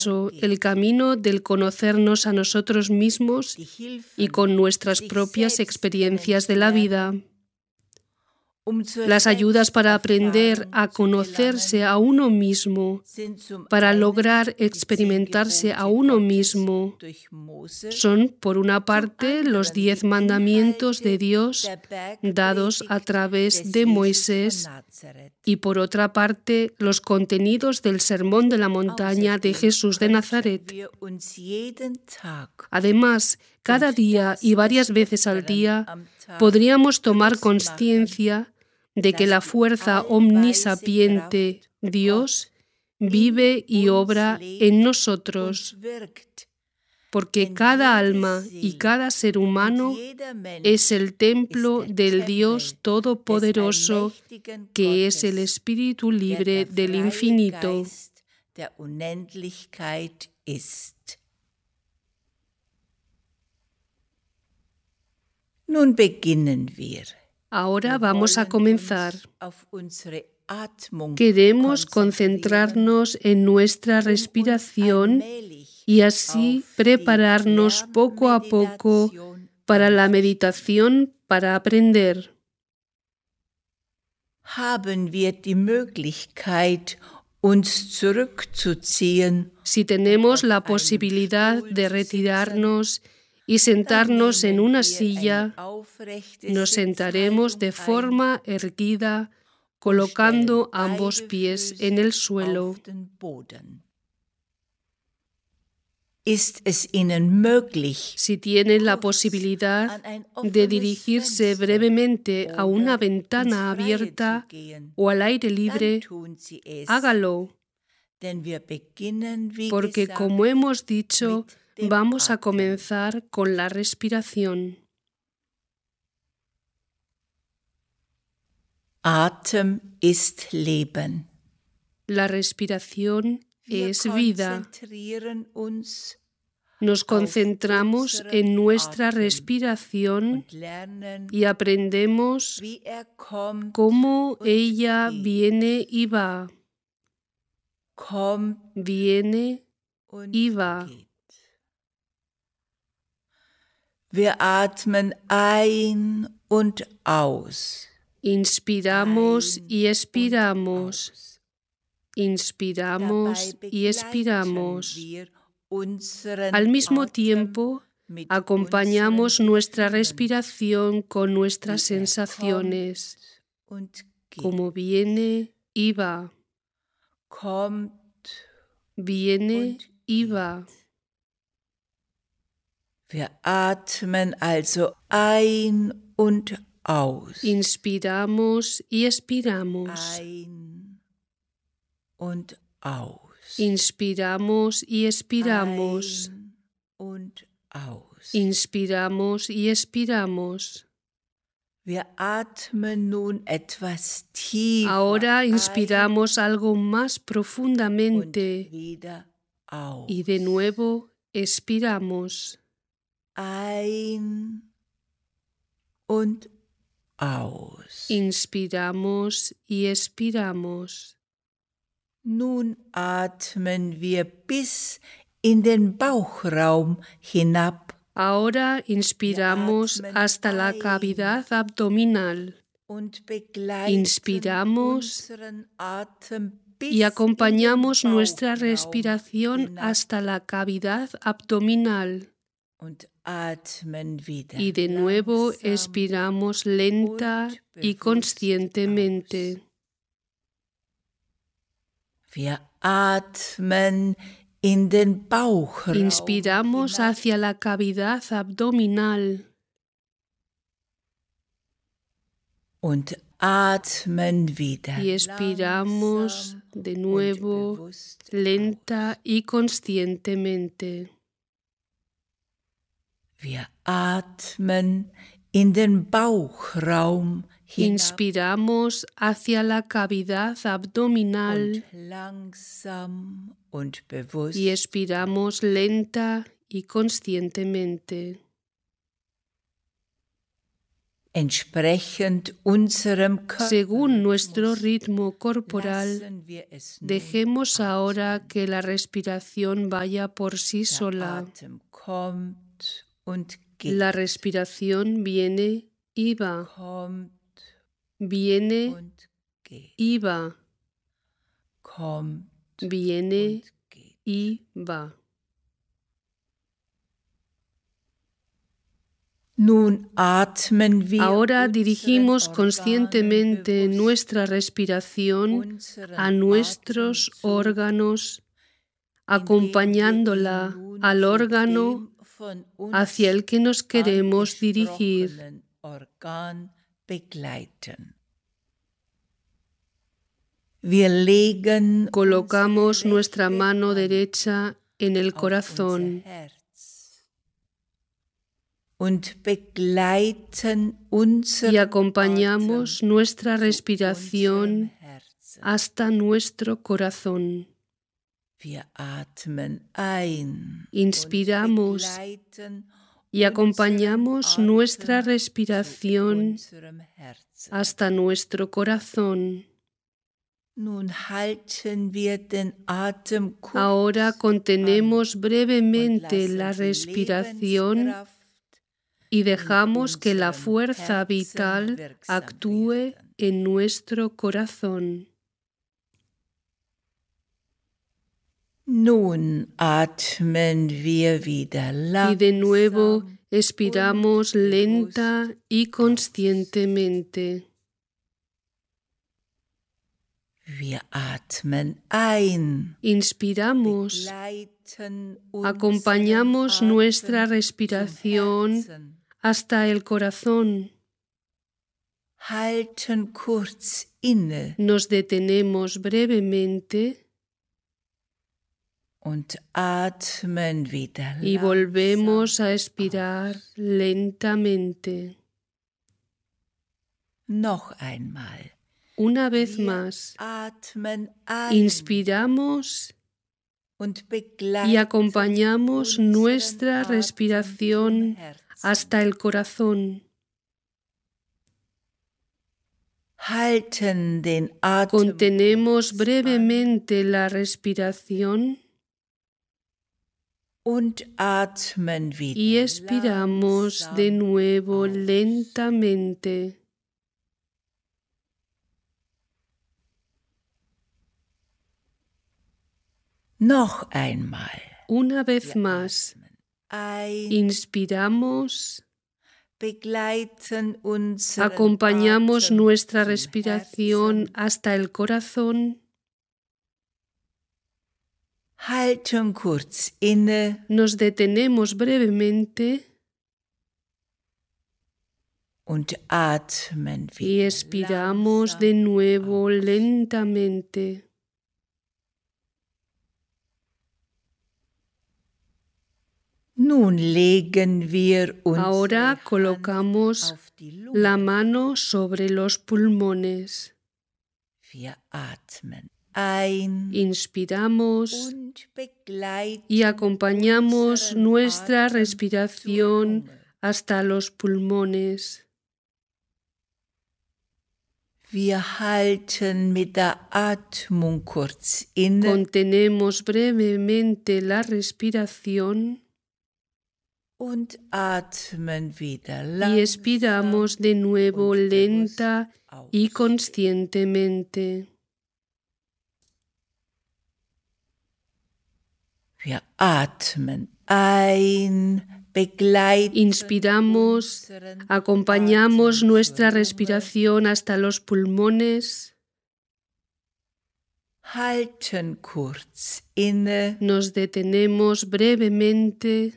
el camino del conocernos a nosotros mismos y con nuestras propias experiencias de la vida. Las ayudas para aprender a conocerse a uno mismo, para lograr experimentarse a uno mismo, son, por una parte, los 10 mandamientos de Dios dados a través de Moisés y, por otra parte, los contenidos del Sermón de la Montaña de Jesús de Nazaret. Además, cada día y varias veces al día podríamos tomar conciencia de que la fuerza omnisapiente, Dios, vive y obra en nosotros, porque cada alma y cada ser humano es el templo del Dios Todopoderoso, que es el Espíritu libre del infinito. Nun beginnen wir. Ahora vamos a comenzar. Queremos concentrarnos en nuestra respiración y así prepararnos poco a poco para la meditación para aprender. Haben wir die Möglichkeit, uns zurückzuziehen? Si tenemos la posibilidad de retirarnos y sentarnos en una silla, nos sentaremos de forma erguida, colocando ambos pies en el suelo. Si tienen la posibilidad de dirigirse brevemente a una ventana abierta o al aire libre, hágalo, porque, como hemos dicho, vamos a comenzar con la respiración. Atem ist Leben. La respiración es vida. Nos concentramos en nuestra respiración y aprendemos cómo ella viene y va. Viene y va. Wir atmen ein und aus. Inspiramos y expiramos. Inspiramos y expiramos. Al mismo tiempo, acompañamos nuestra respiración con nuestras sensaciones, como viene y va. Viene y va. Wir atmen also ein und aus. Inspiramos y expiramos. Ein und aus. Inspiramos y expiramos. Ein und aus. Inspiramos y expiramos. Wir atmen nun etwas tiefer. Ahora inspiramos algo más profundamente und wieder aus. Y de nuevo expiramos. Ein und aus. Inspiramos y expiramos. Nun atmen wir bis in den Bauchraum hinab. Ahora inspiramos hasta la cavidad abdominal. Inspiramos y acompañamos nuestra respiración hasta la cavidad abdominal. Y de nuevo expiramos lenta y conscientemente. Wir atmen in den Bauchraum. Inspiramos hacia la cavidad abdominal. Und atmen wieder. Y expiramos de nuevo lenta y conscientemente. Wir atmen in den Bauchraum hinab. Inspiramos hacia la cavidad abdominal und langsam und bewusst. Y expiramos lenta y conscientemente. Entsprechend unserem Körper según nuestro ritmo corporal. lassen wir es nun Dejemos ahora que la respiración vaya por sí Der sola. Atem kommt und geht. La respiración viene y va, Kommt viene und geht. y va, Kommt viene und geht. y va. Nun atmen wir Ahora unseren dirigimos Organen conscientemente bewusst nuestra respiración unseren a nuestros Atemzug, órganos, indem wir acompañándola ihn nun al zu órgano dem von uns hacia el que nos queremos dirigir. angesprochenen Organ begleiten. Wir legen Colocamos unsere nuestra rechte mano Hand derecha en el auf corazón unser Herz und begleiten unseren y acompañamos Atem nuestra zu respiración unserem Herzen. hasta nuestro corazón. Wir atmen ein Inspiramos und begleiten y acompañamos unseren nuestra Atem zu respiración unserem Herzen. hasta nuestro corazón. Nun halten wir den Atem kurz Ahora contenemos und brevemente la lassen die respiración Lebenskraft y dejamos que la unserem fuerza Herzen vital wirksam actúe werden. en nuestro corazón. Nun atmen wir wieder Y de nuevo langsam expiramos und lenta bewusst y conscientemente. Wir atmen ein, Inspiramos, begleiten acompañamos unseren nuestra Atem zum respiración Herzen, hasta el corazón. halten kurz inne Nos detenemos brevemente und atmen wieder y volvemos langsam a expirar lentamente. Noch einmal. Una vez Wir más, atmen ein inspiramos und y begleiten acompañamos unseren nuestra Atem zum respiración Herzen. hasta el corazón. Halten den Atem Contenemos kurz brevemente la respiración und atmen wieder y expiramos de langsam nuevo aus. lentamente. Noch einmal. Una vez Wir más, atmen ein, inspiramos, begleiten unseren acompañamos Atem nuestra zum respiración Herzen, hasta el corazón, halten kurz inne nos detenemos brevemente und atmen y wieder expiramos langsam de nuevo aus. lentamente. Nun legen wir Ahora unsere colocamos Hand auf die Lunge. la mano sobre los pulmones. Wir atmen ein Inspiramos und begleiten y acompañamos unseren nuestra Atem respiración zur Lunge. hasta los pulmones. Wir halten mit der Atmung kurz inne Contenemos brevemente la respiración und atmen wieder y expiramos de nuevo und lenta bewusst y aus. conscientemente. Wir atmen ein, begleiten Inspiramos, unseren acompañamos Atem nuestra zur Lunge, respiración hasta los pulmones, halten kurz inne nos detenemos brevemente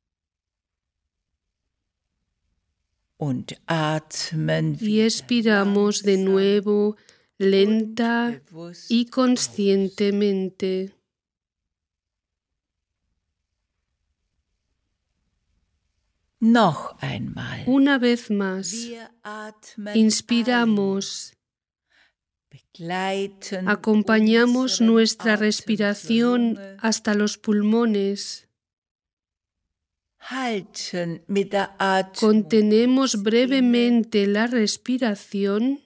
und atmen y wieder expiramos de langsam nuevo lenta und bewusst y aus. conscientemente. Noch einmal. Una vez más, Wir atmen inspiramos, ein, begleiten acompañamos unseren nuestra Atem zur respiración Lunge, hasta los pulmones, halten mit der Atmung Contenemos brevemente la respiración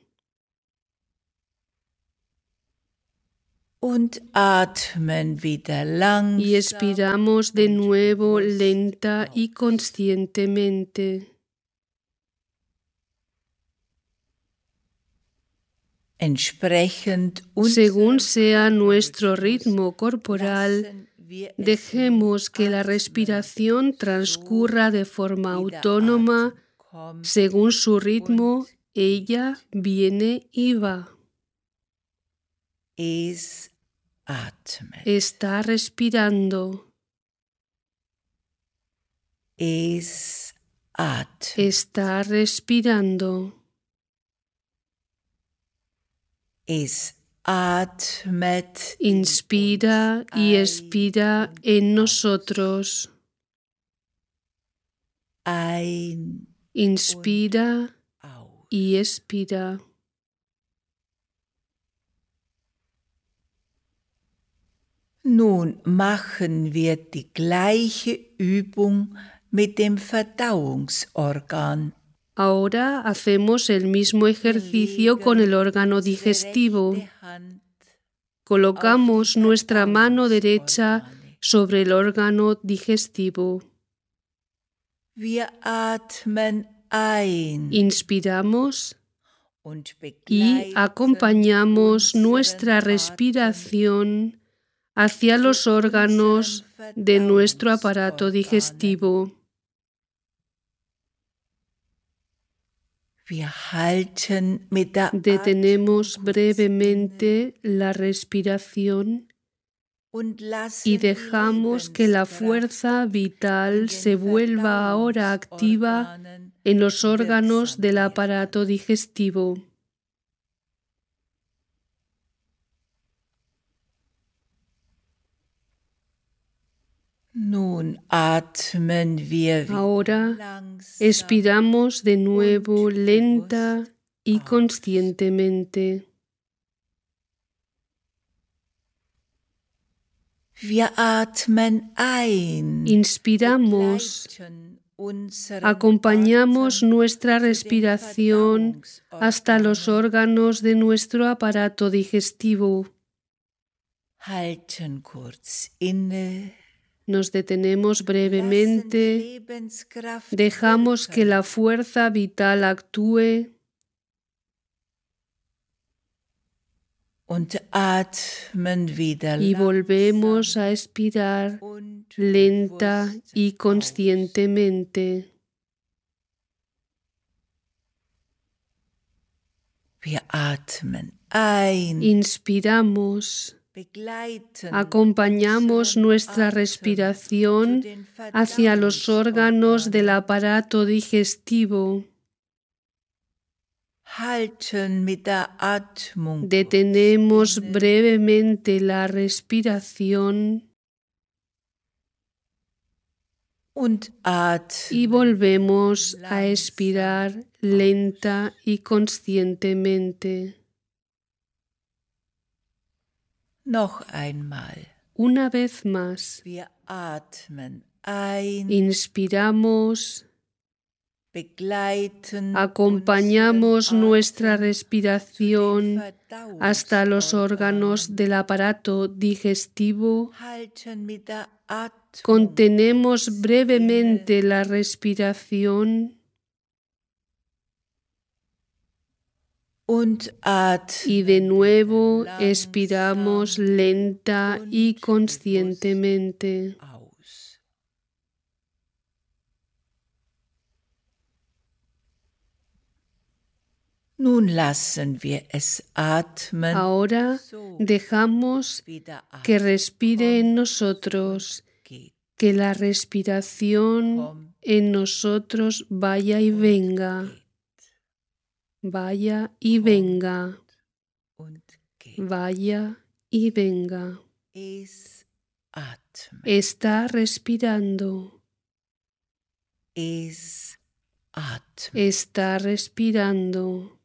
und atmen wieder langsam y expiramos de nuevo lenta y conscientemente. Entsprechend Según sea nuestro ritmo corporal, dejemos que la respiración transcurra de forma autónoma. Según su ritmo, ella viene y va. es atmet. Está respirando. Es atmet. Está respirando. Es atmet. Inspira y expira en nosotros. Ein, Inspira aus. y expira. Nun machen wir die gleiche Übung mit dem Verdauungsorgan. Ahora hacemos el mismo ejercicio con el órgano digestivo. Colocamos nuestra mano derecha sobre el órgano digestivo. Wir atmen ein Inspiramos und y begleiten acompañamos nuestra unseren respiración hacia los órganos de nuestro aparato digestivo. Wir halten mit der Detenemos Atmung brevemente la respiración und lassen y dejamos que la fuerza vital se vuelva ahora activa en los órganos del aparato digestivo. Nun atmen wir Ahora langsam expiramos de nuevo lenta y conscientemente. Wir atmen ein, Inspiramos, begleiten unseren acompañamos Atem nuestra zu den respiración hasta los órganos de nuestro aparato digestivo. halten kurz inne, Nos detenemos lassen die brevemente, Lebenskraft dejamos que wirken la fuerza vital actúe und atmen wieder y volvemos langsam a expirar und lenta bewusst y conscientemente. Wir atmen ein, Inspiramos, begleiten acompañamos unseren nuestra Atem respiración zu den hacia los órganos del Verdauungsorganen. aparato digestivo. Halten mit der Atmung Detenemos kurz inne brevemente la respiración und atmen y volvemos a langsam expirar lenta y conscientemente. Noch einmal. Una vez más, Wir atmen ein, inspiramos, begleiten acompañamos unseren nuestra Atem zu den respiración hasta los órganos Verdauungsorganen. del aparato digestivo. Halten mit der Atmung Contenemos kurz brevemente inne la respiración und y de atmen nuevo wieder expiramos langsam lenta y und conscientemente. bewusst aus. Nun lassen wir es atmen, Ahora so dejamos wie der que Atem respire en kommt nosotros, und geht. que la respiración en nosotros vaya y venga, vaya y venga, Und geht. vaya y venga. Es atmet. Está respirando, Es atmet. está respirando.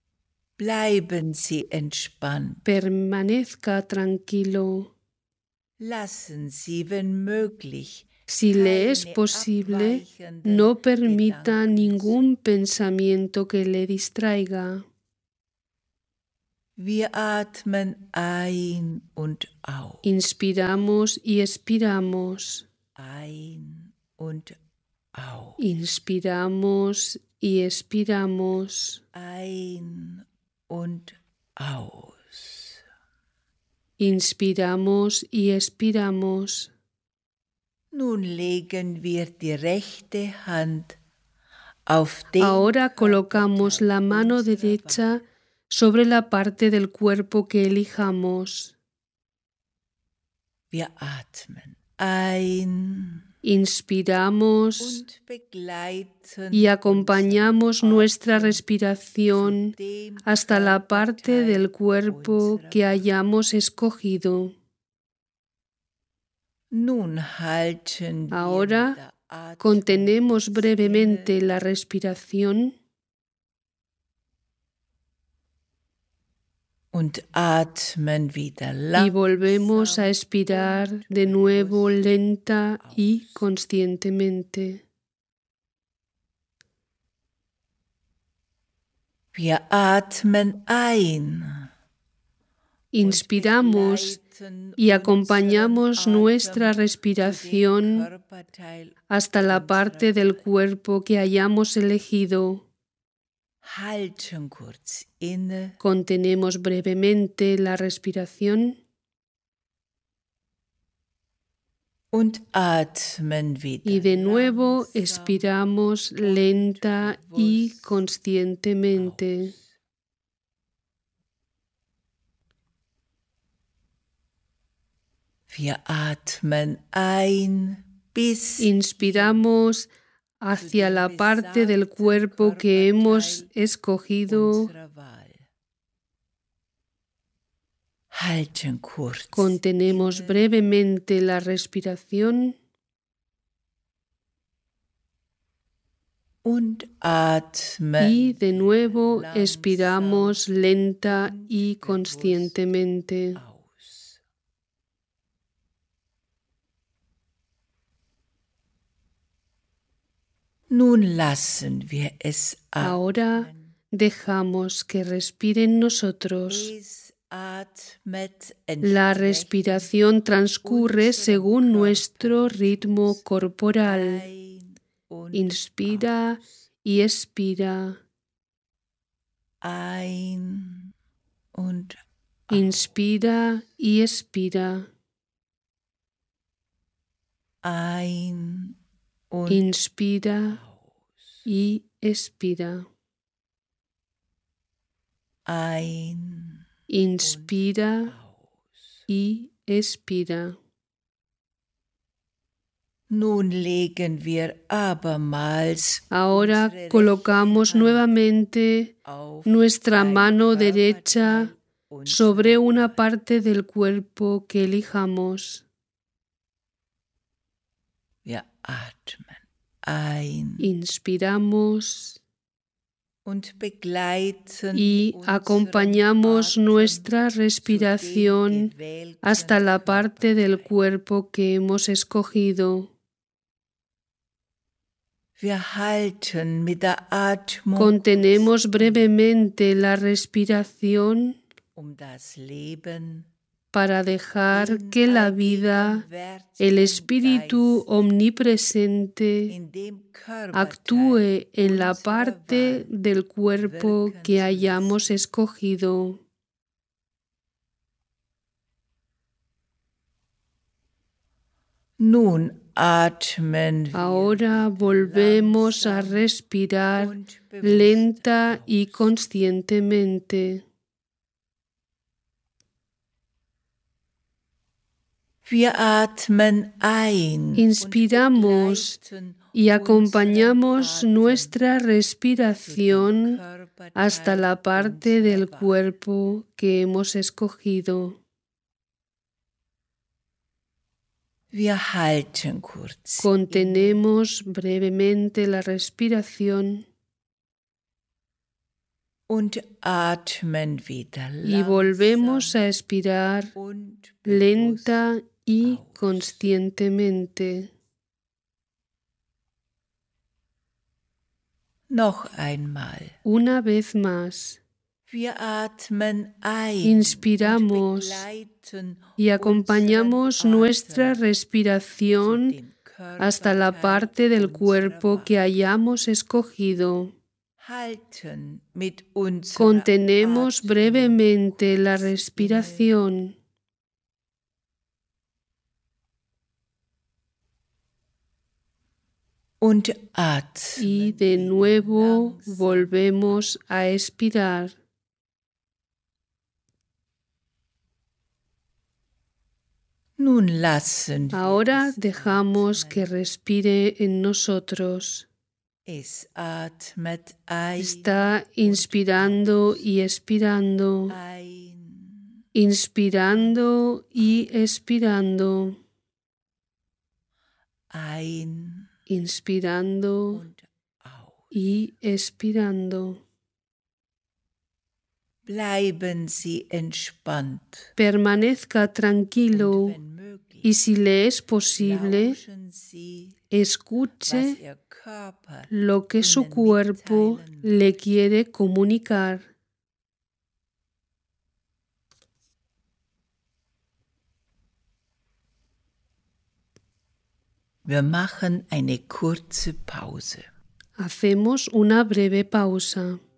Bleiben Sie entspannt. Permanezca tranquilo. Lassen Sie, wenn möglich, Si le es posible, no permita ningún pensamiento que le distraiga. Wir atmen ein und aus. Inspiramos y expiramos. Ein und aus. Inspiramos y expiramos. Ein und aus. Inspiramos y expiramos. Nun legen wir die rechte Hand auf den Ahora colocamos la mano unserer derecha sobre la parte del cuerpo que elijamos. Wir atmen ein Inspiramos und begleiten y acompañamos nuestra respiración hasta la parte del cuerpo que hayamos escogido. Nun halten wir Ahora mit der Atmung contenemos brevemente la respiración und atmen wieder y volvemos a expirar de nuevo lenta y conscientemente. Wir atmen ein. Inspiramos y acompañamos nuestra respiración hasta la parte del cuerpo que hayamos elegido. Halten kurz inne Contenemos brevemente la respiración und atmen wieder y de nuevo langsam expiramos lenta y conscientemente. Wir atmen ein bis Inspiramos hacia la parte del cuerpo que hemos escogido. unserer Wahl. Halten kurz Contenemos brevemente la respiración und atmen y de nuevo expiramos lenta y conscientemente. aus. Nun lassen wir es Ahora dejamos que respire en nosotros. Es atmet La respiración transcurre según nuestro ritmo corporal. ein und Inspira y expira. ein und Inspira y expira. ein und Inspira y expira. ein Inspira y expira. Nun legen wir abermals Ahora colocamos nuevamente auf nuestra ein mano derecha und sobre una parte del cuerpo que elijamos. wir atmen ein Inspiramos und begleiten y unseren acompañamos Atem nuestra zu respiración dem gewählten hasta la parte del cuerpo que hemos escogido. Wir halten mit der Atmung Contenemos brevemente la respiración das Leben para dejar que la vida, el espíritu omnipresente, in dem Körperteil actúe en la unserer parte Wahl del cuerpo que hayamos escogido. Nun atmen wir Ahora volvemos a respirar und bewusst lenta y conscientemente. Wir atmen ein Inspiramos y acompañamos nuestra respiración hasta la parte del cuerpo que hemos escogido. Wir halten kurz Contenemos brevemente la respiración und atmen wieder y volvemos a expirar und lenta y conscientemente. Noch einmal. Una vez más. Wir atmen ein Inspiramos y acompañamos nuestra respiración hasta la parte del cuerpo que hayamos escogido. Contenemos brevemente la respiración. Y de nuevo volvemos a expirar. Ahora dejamos que respire en nosotros. Está inspirando y expirando. Inspirando y expirando. Inspirando y expirando. Bleiben Sie entspannt. Permanezca tranquilo y si le es posible, escuche lo que su cuerpo le quiere comunicar. Wir machen eine kurze Pause. Hacemos una breve pausa.